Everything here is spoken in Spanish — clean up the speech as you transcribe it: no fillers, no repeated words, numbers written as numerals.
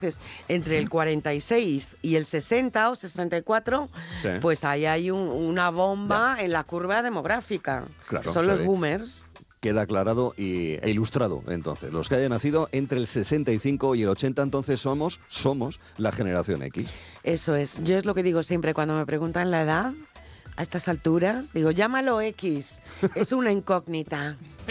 Entonces, entre el 46 y el 60 o 64, Sí. pues ahí hay una bomba en la curva demográfica. Claro, Son los sí. boomers. Queda aclarado e ilustrado, entonces. Los que hayan nacido entre el 65 y el 80, entonces somos la generación X. Eso es. Yo es lo que digo siempre cuando me preguntan la edad, a estas alturas, digo, llámalo X, es una incógnita.